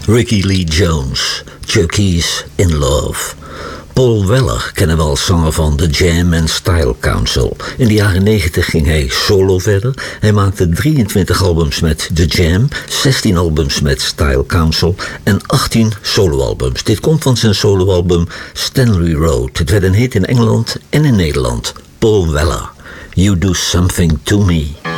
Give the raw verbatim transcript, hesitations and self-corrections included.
Ricky Lee Jones, Jerky's in Love. Paul Weller kennen we als zanger van The Jam en Style Council. In de jaren negentig ging hij solo verder. Hij maakte drieëntwintig albums met The Jam, zestien albums met Style Council en achttien soloalbums. Dit komt van zijn soloalbum Stanley Road. Het werd een hit in Engeland en in Nederland. Paul Weller, You Do Something To Me.